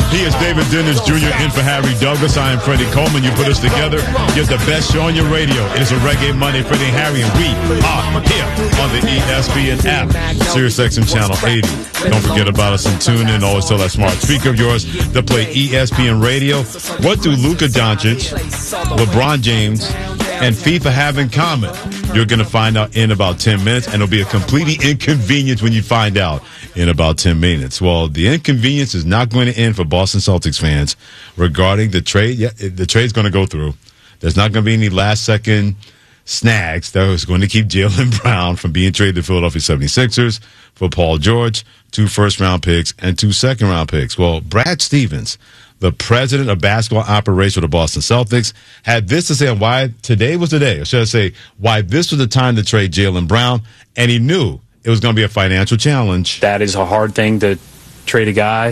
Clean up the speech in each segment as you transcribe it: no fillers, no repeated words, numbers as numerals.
He is David Dennis Jr. in for Harry Douglas. I am Freddie Coleman. You put us together. Get the best show on your radio. It is a Reggae Monday, Freddie and Harry, and we are here on the ESPN app, SiriusXM Channel 80. Don't forget about us and tune in. Always tell that smart speaker of yours to play ESPN Radio. What do Luka Doncic, LeBron James, and FIFA have in common? You're going to find out in about 10 minutes, and it'll be a completely inconvenience when you find out in about 10 minutes. Well, the inconvenience is not going to end for Boston Celtics fans regarding the trade. Yeah, the trade's going to go through. There's not going to be any last-second snags that was going to keep Jaylen Brown from being traded to Philadelphia 76ers for Paul George, 2 first-round picks, and 2 second-round picks. Well, Brad Stevens, the president of basketball operations for the Boston Celtics, had this to say on why today was the day, or should I say, why this was the time to trade Jaylen Brown, and he knew it was going to be a financial challenge. That is a hard thing to trade a guy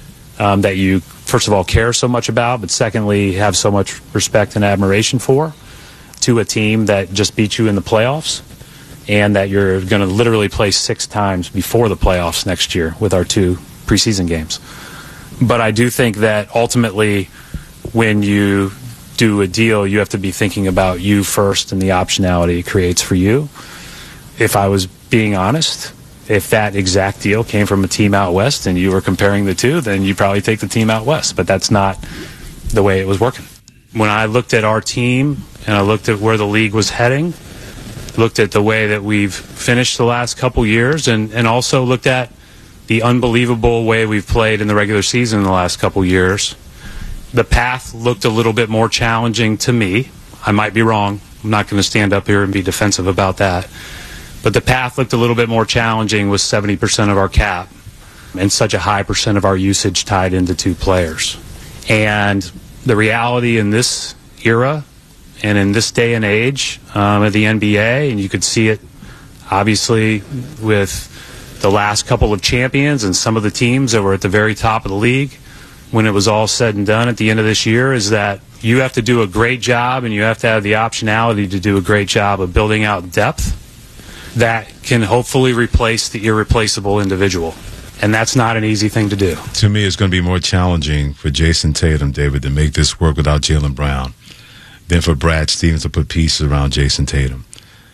that you, first of all, care so much about, but secondly, have so much respect and admiration for, to a team that just beat you in the playoffs and that you're going to literally play 6 times before the playoffs next year with our 2 preseason games. But I do think that ultimately when you do a deal, you have to be thinking about you first and the optionality it creates for you. If I was being honest, if that exact deal came from a team out west and you were comparing the 2, then you probably take the team out west. But that's not the way it was working. When I looked at our team and I looked at where the league was heading, looked at the way that we've finished the last couple years, and also looked at the unbelievable way we've played in the regular season in the last couple years, the path looked a little bit more challenging to me. I might be wrong. I'm not going to stand up here and be defensive about that. But the path looked a little bit more challenging with 70% of our cap and such a high percent of our usage tied into 2 players. And the reality in this era and in this day and age of the NBA, and you could see it obviously with the last couple of champions and some of the teams that were at the very top of the league when it was all said and done at the end of this year, is that you have to do a great job and you have to have the optionality to do a great job of building out depth that can hopefully replace the irreplaceable individual. And that's not an easy thing to do. To me, it's going to be more challenging for Jason Tatum, David, to make this work without Jaylen Brown than for Brad Stevens to put pieces around Jason Tatum.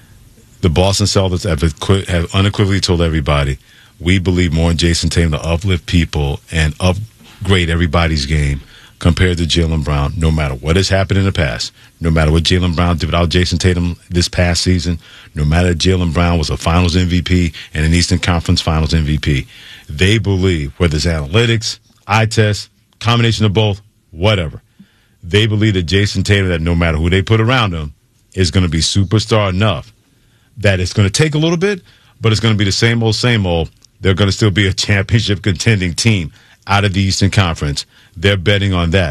The Boston Celtics have unequivocally told everybody, we believe more in Jason Tatum to uplift people and upgrade everybody's game compared to Jaylen Brown, no matter what has happened in the past, no matter what Jaylen Brown did without Jason Tatum this past season, no matter Jaylen Brown was a Finals MVP and an Eastern Conference Finals MVP. They believe, whether it's analytics, eye test, combination of both, whatever, they believe that Jason Tatum, that no matter who they put around him, is going to be superstar enough that it's going to take a little bit, but it's going to be the same old, same old. They're going to still be a championship contending team out of the Eastern Conference. They're betting on that.